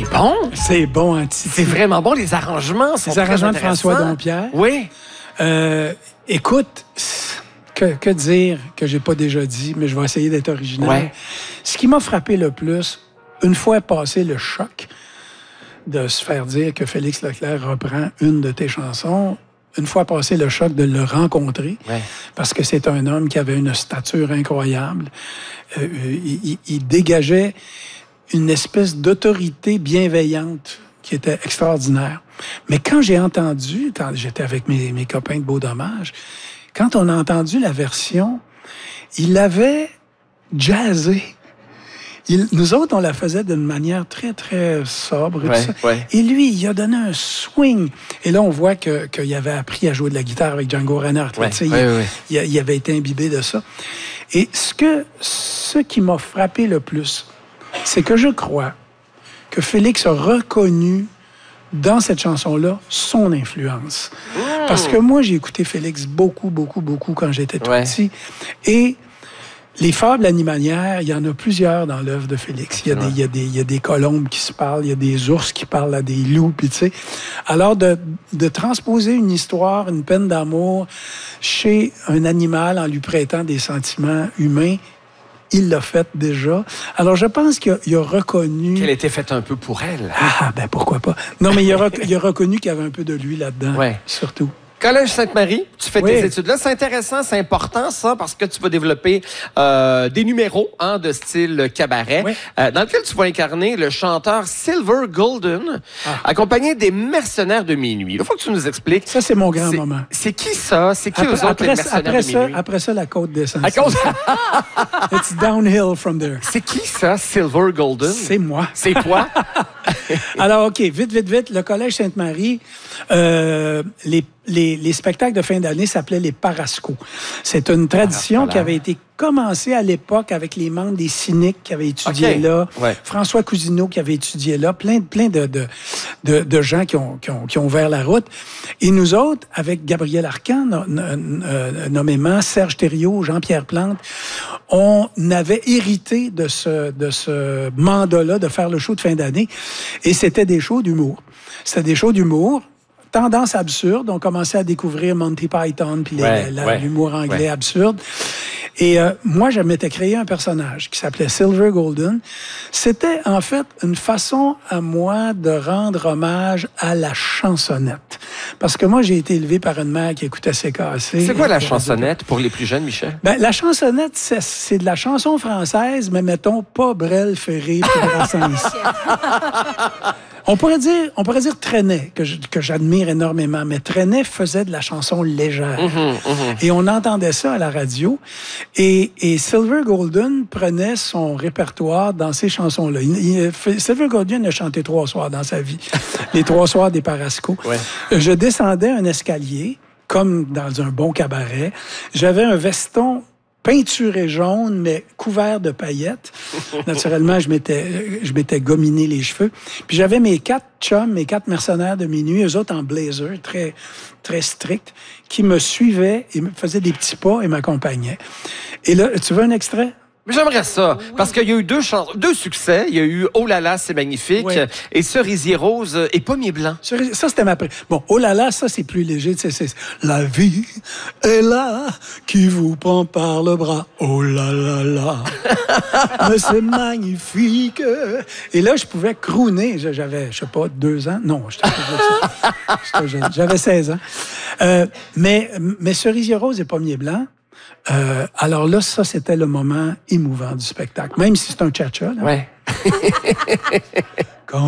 bon. C'est bon en Titi. C'est vraiment bon. Les arrangements sont Les arrangements de François Dompierre. Oui. Écoute, que dire que j'ai pas déjà dit, mais je vais essayer d'être original. Ouais. Ce qui m'a frappé le plus, une fois passé le choc de se faire dire que Félix Leclerc reprend une de tes chansons, une fois passé le choc de le rencontrer, parce que c'est un homme qui avait une stature incroyable, il dégageait une espèce d'autorité bienveillante qui était extraordinaire. Mais quand j'ai entendu, quand j'étais avec mes copains de Beau Dommage, quand on a entendu la version, il avait jazzé. Nous autres, on la faisait d'une manière très, très sobre. Et, tout ça. Et lui, il a donné un swing. Et là, on voit qu'il avait appris à jouer de la guitare avec Django Reinhardt. Il avait été imbibé de ça. Et ce qui m'a frappé le plus, c'est que je crois que Félix a reconnu dans cette chanson-là son influence. Parce que moi, j'ai écouté Félix beaucoup quand j'étais tout petit. Et les fables animalières, il y en a plusieurs dans l'œuvre de Félix. Il y a des colombes qui se parlent, il y a des ours qui parlent à des loups, puis tu sais. Alors, de transposer une histoire, une peine d'amour chez un animal en lui prêtant des sentiments humains, il l'a fait déjà. Alors, je pense qu'il a reconnu... Qu'elle était faite un peu pour elle. Ah, ben pourquoi pas. Non, mais il a reconnu qu'il y avait un peu de lui là-dedans, surtout. Collège Sainte-Marie, tu fais tes études là. C'est intéressant, c'est important ça, parce que tu vas développer des numéros de style cabaret, dans lequel tu vas incarner le chanteur Silver Golden, accompagné des mercenaires de minuit. Il faut que tu nous expliques. Ça, c'est mon grand moment. C'est qui ça? C'est qui eux autres, les mercenaires de minuit? Après ça, la côte descend. It's downhill from there. C'est qui ça, Silver Golden? C'est moi. C'est toi? Alors, OK, vite. Le Collège Sainte-Marie, les spectacles de fin d'année s'appelaient les Parascos. C'est une tradition qui avait été commencée à l'époque avec les membres des Cyniques qui avaient étudié là, François Cousineau qui avait étudié là, plein de gens qui ont ouvert la route. Et nous autres, avec Gabriel Arcan, nommément Serge Thériault, Jean-Pierre Plante, on avait hérité de ce mandat-là de faire le show de fin d'année. Et c'était des shows d'humour. C'était des shows d'humour. Tendance absurde. On commençait à découvrir Monty Python puis l'humour anglais absurde. Et moi, je m'étais créé un personnage qui s'appelait Silver Golden. C'était en fait une façon à moi de rendre hommage à la chansonnette. Parce que moi, j'ai été élevé par une mère qui écoutait CKAC. C'est quoi la chansonnette pour les plus jeunes, Michel? Ben, la chansonnette, c'est de la chanson française, mais mettons pas Brel, Ferré, puis Brassens. On pourrait dire Trenet, que j'admire énormément, mais Trenet faisait de la chanson légère. Et on entendait ça à la radio. Et Silver Golden prenait son répertoire dans ces chansons-là. Silver Golden a chanté 3 soirs dans sa vie. Les 3 soirs des Parascos. Je descendais un escalier, comme dans un bon cabaret. J'avais un veston peinturé jaune, mais couvert de paillettes. Naturellement, je m'étais gominé les cheveux. Puis j'avais mes 4 chums, mes 4 mercenaires de minuit, eux autres en blazer, très, très strict, qui me suivaient et me faisaient des petits pas et m'accompagnaient. Et là, tu veux un extrait? J'aimerais ça, parce qu'il y a eu 2 succès. Il y a eu « Oh là là, c'est magnifique » et « Cerisier rose » et « Pommier blanc ». Ça, c'était ma... Bon, « Oh là là », ça, c'est plus léger. C'est « La vie est là, qui vous prend par le bras. Oh là là là, mais c'est magnifique. » Et là, je pouvais crooner. J'avais, je sais pas, 2 ans. Non, j'étais jeune. J'avais 16 ans. Mais « Cerisier rose » et « Pommier blanc », alors là, ça, c'était le moment émouvant du spectacle. Même si c'est un cha-cha. Là.